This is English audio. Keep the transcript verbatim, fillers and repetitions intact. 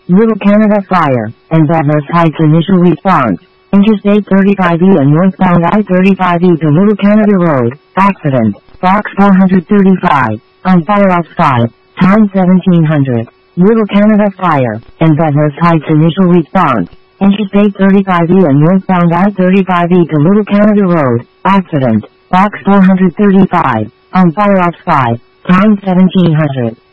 Little Canada Fire, and Bathurst Heights initial response. Interstate thirty-five E and northbound I thirty-five E to Little Canada Road, accident, box four thirty-five, on fire off five, time seventeen hundred. Little Canada Fire, and Bathurst Heights initial response. Interstate thirty-five E and northbound I thirty-five E to Little Canada Road, accident, box four thirty-five, on fire off five, time seventeen hundred.